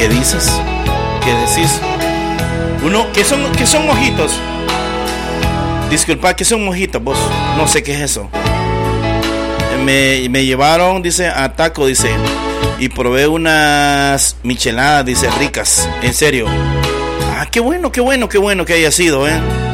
¿Qué dices? ¿Qué decís? Uno, ¿qué son mojitos? Disculpa, ¿qué son mojitos vos? No sé qué es eso. Me llevaron, dice, a taco, dice, y probé unas micheladas, dice, ricas, en serio. Ah, qué bueno que haya sido,